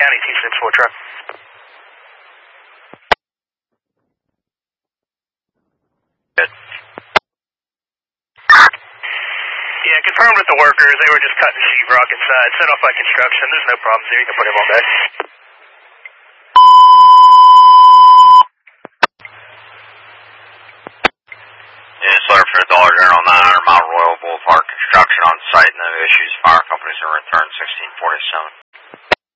County 264 truck. Good. Yeah, confirmed with the workers. They were just cutting sheetrock inside. Set off by construction. There's no problems there. You can put him on back. Units letter for the Dollar General 900 Mile Royal Boulevard. Construction on site. No issues. Fire companies are returned 1647.